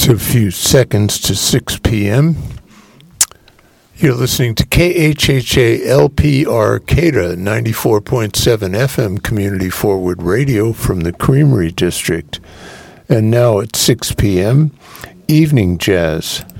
It's a few seconds to 6 p.m. You're listening to KHHA LP Arcata 94.7 FM Community Forward Radio from the Creamery District. And now at 6 p.m., Evening Jazz.